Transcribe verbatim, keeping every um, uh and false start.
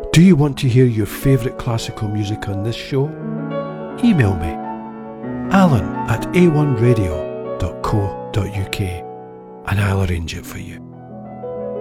Do you want to hear your favourite classical music on this show? Email me, alan at a one radio dot co dot uk, and I'll arrange it for you.